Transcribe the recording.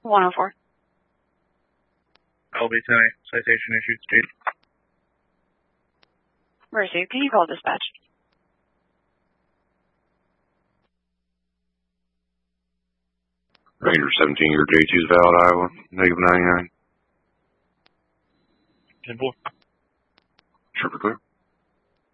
104. LB 10, citation issued, State. Mercy, can you call dispatch? Ranger 17, your J2 is valid, Iowa, -99. 10-4. Sure, clear.